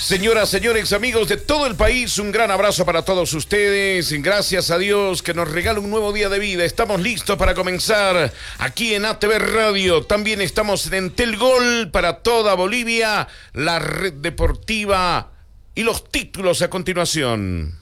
Señoras, señores, amigos de todo el país, un gran abrazo para todos ustedes. Gracias a Dios que nos regala un nuevo día de vida. Estamos listos para comenzar aquí en ATV Radio. También estamos en Telgol para toda Bolivia, la red deportiva y los títulos a continuación.